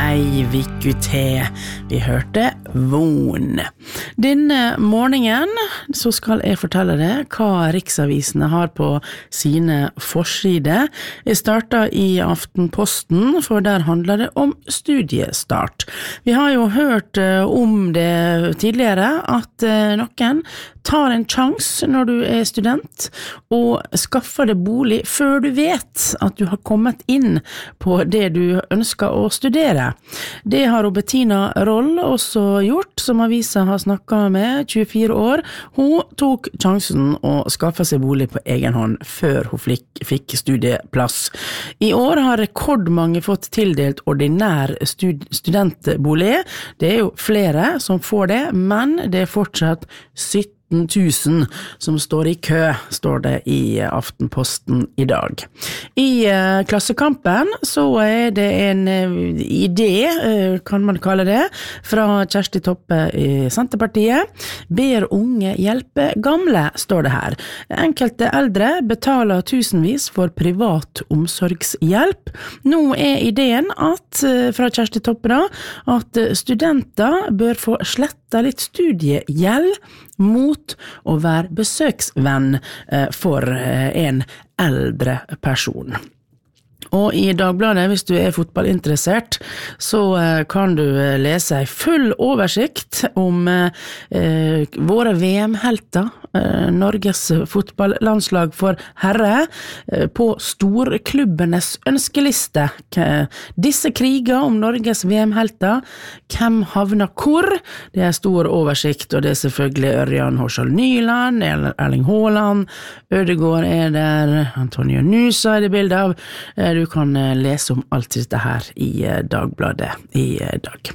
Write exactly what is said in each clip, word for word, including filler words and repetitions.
Ei viku til. Vi hørte Von. Denne morgenen så skal jeg fortelle deg hva Riksavisene har på sine forsider. Jeg startet i Aftenposten, for der handler det om studiestart. Vi har jo hørt om det tidligere, at noen tar en chans når du er student, og skaffer deg bolig før du vet at du har kommet inn på det du ønsker å studere. Det har Bettina Roll også gjort, som avisen har snakket med, tjuefire år. Hun tok sjansen å skaffe seg bolig på egen hånd før hun fikk, fikk studieplass. I år har rekordmange fått tildelt ordinær stud, studentbolig. Det er jo flere som får det, men det er fortsatt sytten tusen som står i kø, står det i Aftenposten i dag. I uh, Klassekampen så er det en uh, idé, uh, kan man kalle det, fra Kjersti Toppe i Senterpartiet. Ber unge hjelpe gamle, står det her. Enkelte eldre betaler tusenvis for privat omsorgshjelp. Nå er ideen at, uh, fra Kjersti Toppe da, at studenter bør få sletta litt studiegjeld mot å være besøksvenn for en eldre person. Og i Dagbladet, hvis du er fotballinteressert, så kan du lese en full oversikt om eh, våre V M-helter, eh, Norges fotballlandslag for herre, eh, på storklubbenes ønskeliste. Disse kriger om Norges V M-helter, hvem havner hvor? Det er stor oversikt, og det er selvfølgelig Ørjan Horshold Nyland, Erling Haaland, Ødegaard er der, Antonio Nusa er det bildet av. Eh, Du kan lese om alt dette her i Dagbladet i dag.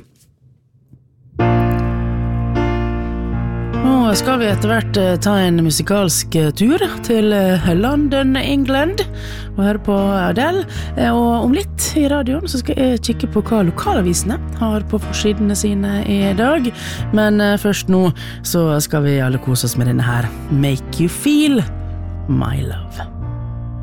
Nå skal vi etter hvert ta en musikalsk tur til London, England, og høre på Adele. Og om litt i radioen så skal jeg kikke på hva lokalavisene har på forsidene sine i dag. Men først nå så skal vi alle kose oss med denne her. Make You Feel My Love.